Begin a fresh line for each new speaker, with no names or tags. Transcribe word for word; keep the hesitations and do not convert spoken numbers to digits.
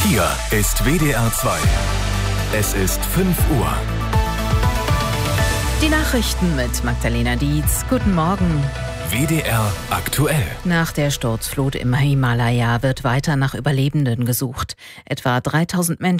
Hier ist W D R zwei. Es ist fünf Uhr.
Die Nachrichten mit Magdalena Dietz. Guten Morgen.
W D R aktuell.
Nach der Sturzflut im Himalaya wird weiter nach Überlebenden gesucht. Etwa dreitausend Menschen